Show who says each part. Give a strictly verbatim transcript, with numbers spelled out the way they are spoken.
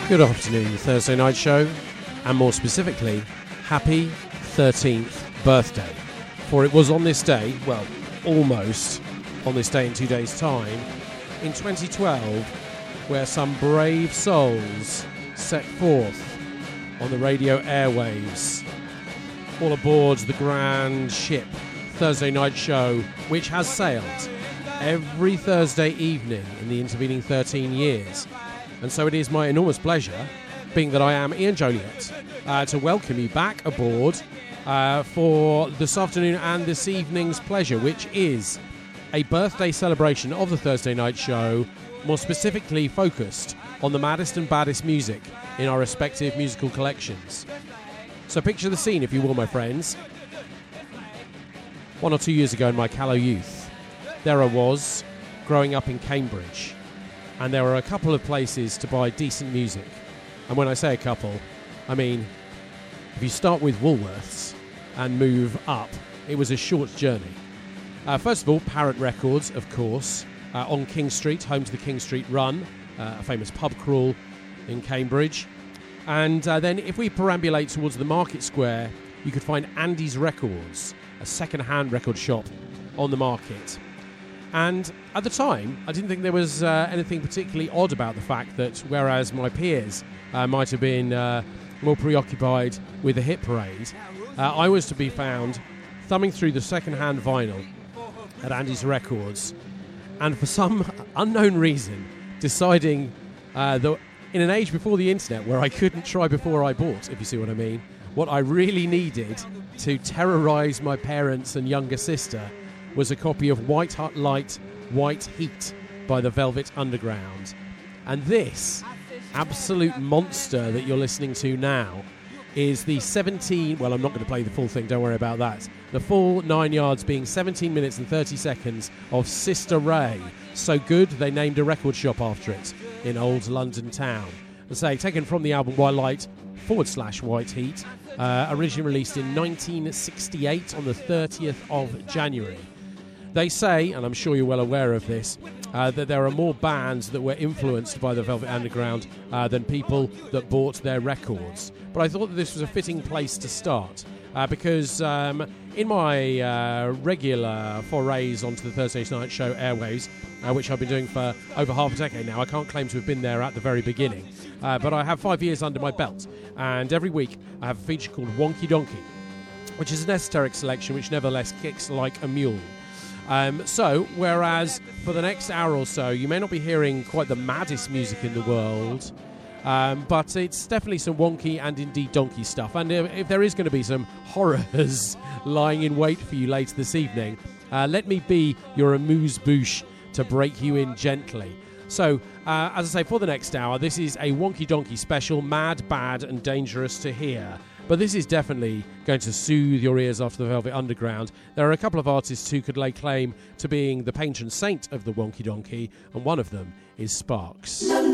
Speaker 1: Good afternoon, Thursday Night Show, and more specifically, happy thirteenth birthday. For it was on this day, well, almost on this day in two days' time, in twenty twelve, where some brave souls set forth on the radio airwaves, all aboard the grand ship Thursday Night Show, which has sailed every Thursday evening in the intervening thirteen years. And so it is my enormous pleasure, being that I am Ian Joliet, uh, to welcome you back aboard uh, for this afternoon and this evening's pleasure, which is a birthday celebration of the Thursday Night Show, more specifically focused on the maddest and baddest music in our respective musical collections. So picture the scene, if you will, my friends. One or two years ago in my callow youth, there I was, growing up in Cambridge, and there were a couple of places to buy decent music. And when I say a couple, I mean, if you start with Woolworths and move up, it was a short journey. Uh, first of all, Parrot Records, of course, uh, on King Street, home to the King Street Run, uh, a famous pub crawl in Cambridge. And uh, then if we perambulate towards the Market Square, you could find Andy's Records, a second-hand record shop on the market. And at the time, I didn't think there was uh, anything particularly odd about the fact that whereas my peers uh, might have been uh, more preoccupied with the hit parade, uh, I was to be found thumbing through the second-hand vinyl at Andy's Records, and for some unknown reason, deciding uh, that in an age before the internet where I couldn't try before I bought, if you see what I mean, what I really needed to terrorise my parents and younger sister was a copy of White Hot Light, White Heat by the Velvet Underground. And this absolute monster that you're listening to now is the seventeen, well, I'm not going to play the full thing, don't worry about that. The full nine yards being seventeen minutes and thirty seconds of Sister Ray. So good, they named a record shop after it in old London town. And say, taken from the album White Light forward slash White Heat, uh, originally released in nineteen sixty-eight on the thirtieth of January. They say, and I'm sure you're well aware of this, uh, that there are more bands that were influenced by the Velvet Underground uh, than people that bought their records. But I thought that this was a fitting place to start uh, because um, in my uh, regular forays onto the Thursday Night Show airwaves, uh, which I've been doing for over half a decade now, I can't claim to have been there at the very beginning, uh, but I have five years under my belt, and every week I have a feature called Wonky Donkey, which is an esoteric selection which nevertheless kicks like a mule. Um, so, whereas for the next hour or so, you may not be hearing quite the maddest music in the world, um, but it's definitely some wonky and indeed donkey stuff. And if, if there is going to be some horrors lying in wait for you later this evening, uh, let me be your amuse-bouche to break you in gently. So, uh, as I say, for the next hour, this is a Wonky Donkey special, mad, bad and dangerous to hear. But this is definitely going to soothe your ears after the Velvet Underground. There are a couple of artists who could lay claim to being the patron saint of the Wonky Donkey, and one of them is Sparks.